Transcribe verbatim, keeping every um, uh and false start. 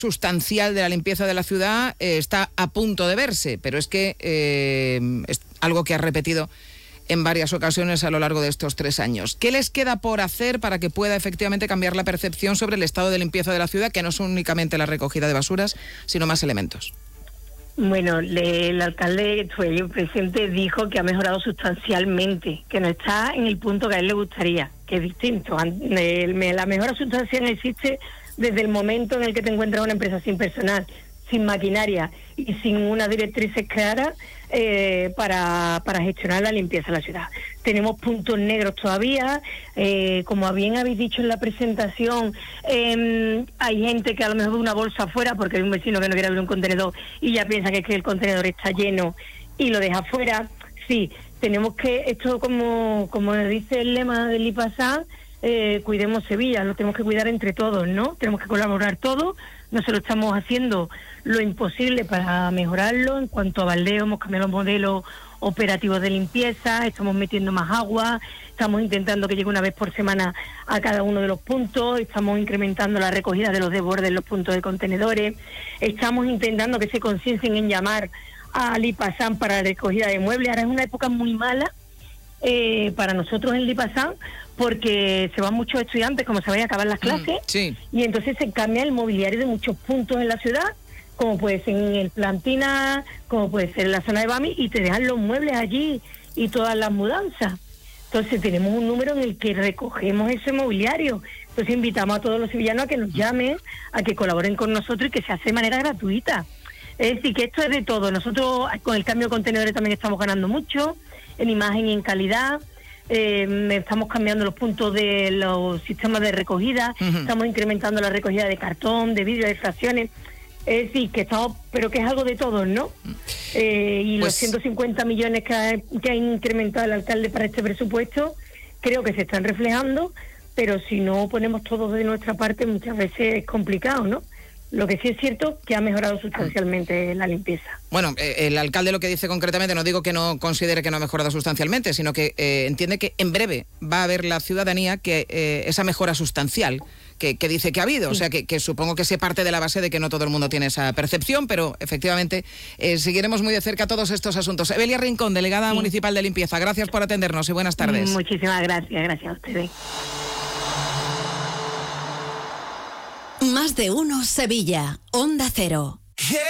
sustancial de la limpieza de la ciudad eh, está a punto de verse, pero es que eh, es algo que ha repetido en varias ocasiones a lo largo de estos tres años. ¿Qué les queda por hacer para que pueda efectivamente cambiar la percepción sobre el estado de limpieza de la ciudad, que no es únicamente la recogida de basuras, sino más elementos? Bueno, le, el alcalde, estuve yo presente, dijo que ha mejorado sustancialmente, que no está en el punto que a él le gustaría, que es distinto. La mejora sustancial existe desde el momento en el que te encuentras una empresa sin personal, sin maquinaria y sin unas directrices claras eh, para, para gestionar la limpieza de la ciudad. Tenemos puntos negros todavía, eh, como bien habéis dicho en la presentación, eh, hay gente que a lo mejor ve una bolsa afuera porque hay un vecino que no quiere abrir un contenedor y ya piensa que es que el contenedor está lleno y lo deja afuera. Sí, tenemos que, esto como, como dice el lema del IPASA, Eh, cuidemos Sevilla, lo tenemos que cuidar entre todos, ¿no? Tenemos que colaborar todos. Nosotros estamos haciendo lo imposible para mejorarlo. En cuanto a baldeo, hemos cambiado los modelos operativos de limpieza, estamos metiendo más agua, estamos intentando que llegue una vez por semana a cada uno de los puntos, estamos incrementando la recogida de los desbordes en los puntos de contenedores, estamos intentando que se conciencien en llamar al IPASAN para la recogida de muebles. Ahora es una época muy mala eh, para nosotros en el IPASAN, porque se van muchos estudiantes, como se vayan a acabar las clases, mm, sí. y entonces se cambia el mobiliario de muchos puntos en la ciudad, como puede ser en el Plantina, como puede ser en la zona de Bami, y te dejan los muebles allí y todas las mudanzas. Entonces tenemos un número en el que recogemos ese mobiliario. Entonces invitamos a todos los sevillanos a que nos llamen, a que colaboren con nosotros y que se hace de manera gratuita. Es decir, que esto es de todo. Nosotros con el cambio de contenedores también estamos ganando mucho, en imagen y en calidad. Eh, estamos cambiando los puntos de los sistemas de recogida, uh-huh. Estamos incrementando la recogida de cartón, de vidrio, de fracciones. Es decir, que estamos, pero que es algo de todos, ¿no? Eh, y pues, los ciento cincuenta millones que ha, que ha incrementado el alcalde para este presupuesto, creo que se están reflejando, pero si no ponemos todos de nuestra parte, muchas veces es complicado, ¿no? Lo que sí es cierto que ha mejorado sustancialmente la limpieza. Bueno, eh, el alcalde lo que dice concretamente, no digo que no considere que no ha mejorado sustancialmente, sino que eh, entiende que en breve va a ver la ciudadanía que eh, esa mejora sustancial que, que dice que ha habido. Sí. O sea, que, que supongo que se parte de la base de que no todo el mundo tiene esa percepción, pero efectivamente eh, seguiremos muy de cerca todos estos asuntos. Evelia Rincón, delegada sí. municipal de limpieza, gracias por atendernos y buenas tardes. Muchísimas gracias, gracias a ustedes. Más de uno Sevilla, Onda Cero.